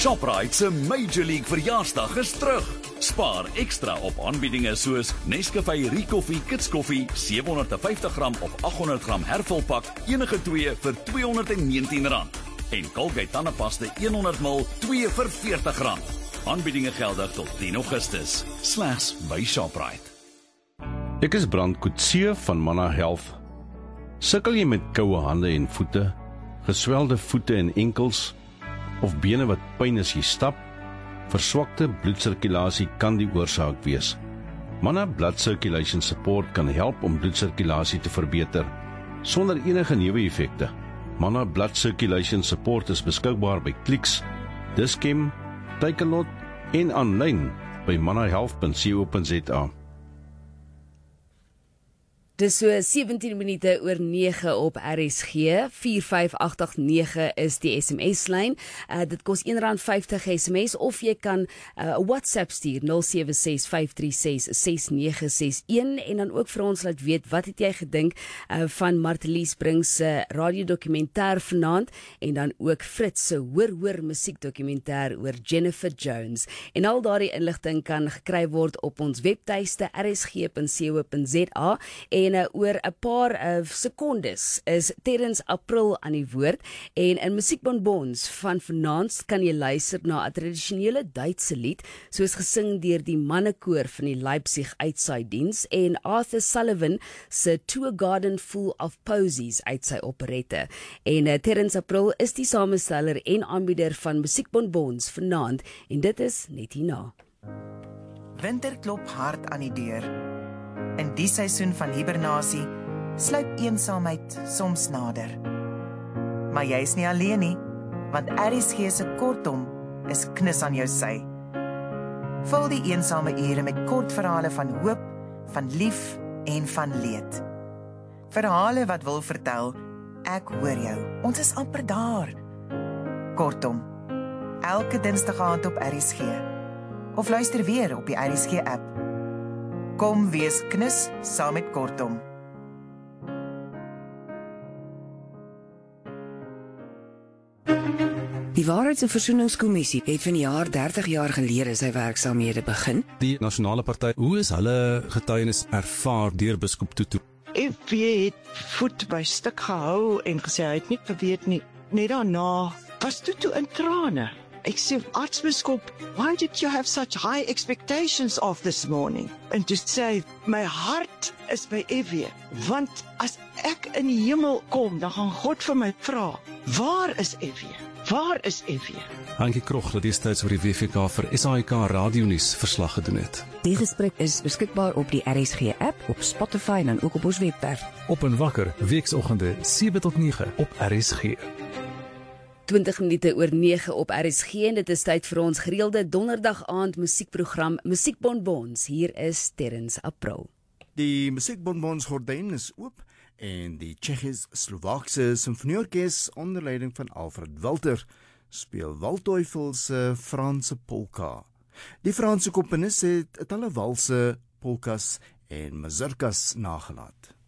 Shoprite se Major League verjaarsdag is terug. Spaar ekstra op aanbiedinge soos Nescafé Recoffee Kids Koffie 750 gram of 800 gram hervulpak, enige 2 vir R219. En Colgate tandepasta 100 ml, 2 vir R40. Aanbiedinge geldig tot 10 Augustus. Slegs by Shoprite. Ek is Brand Coetzee van Manna Health. Sukkel jy met koue hande en voete, geswelde voete en enkels, of bene wat pyn as jy stap? Verswakte bloedsirkulasie kan die oorsaak wees. Manna Blood Circulation Support kan help om bloedsirkulasie te verbeter, sonder enige neeweffekte. Manna Blood Circulation Support is beskikbaar by Clicks, Dis-Chem, Takealot en aanlyn by mannahealth.co.za. Dis so 17 minute oor 9 op RSG, 45889 is die SMS-lyn. Dit kos R1.50 SMS of jy kan WhatsApp stuur 0765366961 en dan ook vir ons laat weet wat het jy gedink van Martelies Brink se radiodokumentêr vanaand en dan ook Fritz se hoor musiekdokumentêr oor Jennifer Jones. En al daardie inligting kan gekry word op ons webtuiste rsg.co.za. En oor 'n paar sekondes is Terrence April aan die woord en in Musiekbonbons van vanaand kan jy luister na 'n tradisionele Duitse lied soos gesing deur die mannekoor van die Leipzig Uitsaaidiens en Arthur Sullivan se To a Garden Full of Posies uit sy operette. En Terrence April is die samesteller en aanbieder van Musiekbonbons vanaand en dit is net hierna. Winter klop hard aan die deur. In die seisoen van hibernasie sluip eensaamheid soms nader. Maar jy is nie alleen nie, want RSG se kortom is knus aan jou sy. Vul die eensame ure met kortverhale van hoop, van lief en van leed. Verhale wat wil vertel, ek hoor jou, ons is amper daar. Kortom, elke dinsdag aand op RSG. Of luister weer op die RSG app. Kom wees knus saam met Kortom. Die Waarheids- en Versoeningskommissie het vanjaar 30 jaar gelede sy werksaamhede begin. Die Nasionale Party, hoe is hulle getuienis ervaar deur Biskop Tutu? FV het voet by stuk gehou en gesê hy het nie geweet nie. Net daarna was Tutu in trane. Ek sê, Aartsbiskop, why did you have such high expectations of this morning? En toe sê hy, my hart is by Evie, want as ek in die hemel kom, dan gaan God vir my vra, waar is Evie? Waar is Evie? Hankie Krog, dat destyds oor die WVK vir SAIK radionuus verslag gedoen het. Die gesprek is beskikbaar op die RSG app, op Spotify en dan ook op ons webwerf. Op en wakker, weeksoggende 7 tot 9 op RSG. 20 minute oor 9 op RSG en dit is tyd vir ons gereelde donderdag aand musiekprogram Musiekbonbons. Hier is Terrence April. Die Musiekbonbons gordyn is oop en die Tsjechies-Slowaakse Simfonieorkes onder leiding van Alfred Walter speel Waldteufel se Franse polka. Die Franse komponis het talle walse, polkas en mazurkas nagelaat.